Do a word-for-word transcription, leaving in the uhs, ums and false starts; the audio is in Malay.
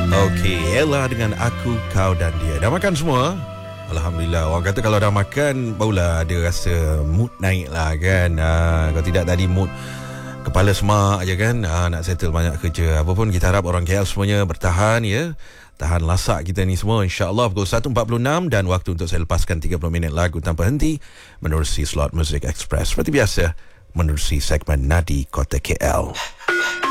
Okey, Ella dengan Aku, Kau dan Dia. Dah makan semua? Alhamdulillah. Orang kata kalau dah makan, barulah ada rasa mood naik lah kan. Ha, kalau tidak tadi mood kepala semak je kan. Ha, nak settle banyak kerja. Apa pun kita harap orang K L semuanya bertahan ya. Tahan lasak kita ni semua, insyaAllah. Pukul satu empat puluh enam dan waktu untuk saya lepaskan tiga puluh minit lagu tanpa henti menerusi slot Music Express. Seperti biasa, menerusi segmen Nadi Kota K L.